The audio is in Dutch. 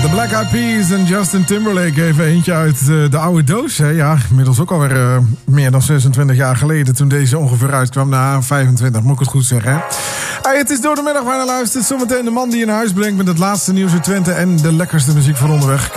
Black Eyed Peas en Justin Timberlake. Even eentje uit de oude doos. Hè? Ja, inmiddels ook alweer meer dan 26 jaar geleden. Toen deze ongeveer uitkwam. Na 25, moet ik het goed zeggen. Hè? Hey, het is door de middag waar je luistert. Zometeen de man die in huis brengt met het laatste nieuws uit Twente en de lekkerste muziek van onderweg.